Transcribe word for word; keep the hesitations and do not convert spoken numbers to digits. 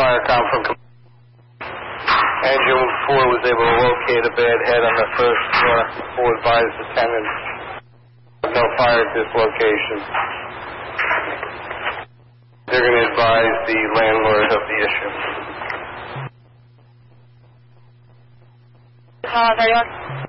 fire com from Engine four was able to locate a bad head on the first floor. Who advised the tenants of no fire at this location. They're going to advise the landlord of the issue. Uh,